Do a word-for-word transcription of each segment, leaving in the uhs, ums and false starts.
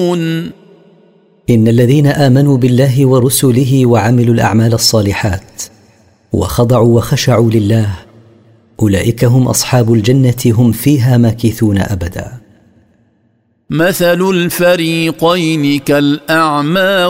إن الذين آمنوا بالله ورسله وعملوا الأعمال الصالحات وخضعوا وخشعوا لله أولئك هم أصحاب الجنة هم فيها ماكثون أبدا. مثل الفريقين كالأعمى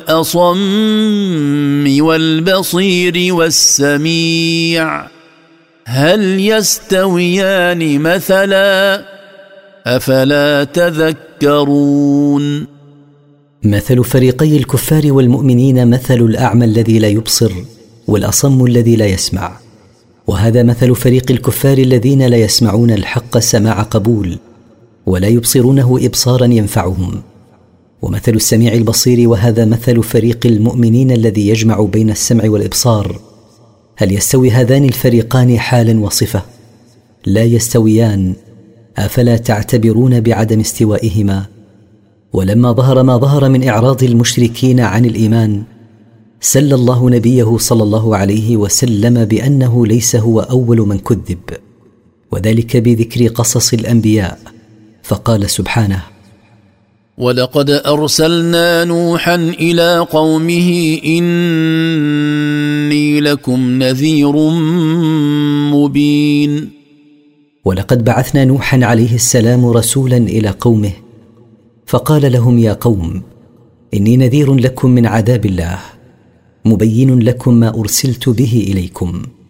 والأصم والبصير والسميع هل يستويان مثلا أفلا تذكرون. مثل فريقي الكفار والمؤمنين مثل الأعمى الذي لا يبصر والأصم الذي لا يسمع، وهذا مثل فريق الكفار الذين لا يسمعون الحق سماع قبول ولا يبصرونه إبصارا ينفعهم، ومثل السميع البصير وهذا مثل فريق المؤمنين الذي يجمع بين السمع والإبصار. هل يستوي هذان الفريقان حالا وصفة؟ لا يستويان، أفلا تعتبرون بعدم استوائهما؟ ولما ظهر ما ظهر من إعراض المشركين عن الإيمان سل الله نبيه صلى الله عليه وسلم بأنه ليس هو أول من كذب، وذلك بذكر قصص الأنبياء، فقال سبحانه: ولقد أرسلنا نوحا إلى قومه إني لكم نذير مبين. ولقد بعثنا نوحا عليه السلام رسولا إلى قومه فقال لهم: يا قوم إني نذير لكم من عذاب الله مبين لكم ما أرسلت به إليكم.